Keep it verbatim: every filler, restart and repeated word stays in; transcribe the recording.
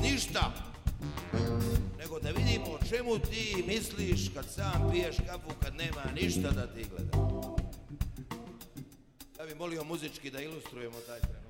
ništa, nego da vidimo o čemu ti misliš kad sam piješ kafu, kad nema ništa da ti gleda. Ja bih molio muzički da ilustrujemo taj trenutak.